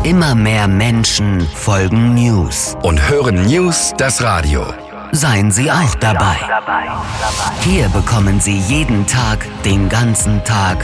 Immer mehr Menschen folgen News. Und hören News das Radio. Seien Sie auch dabei. Hier bekommen Sie jeden Tag, den ganzen Tag,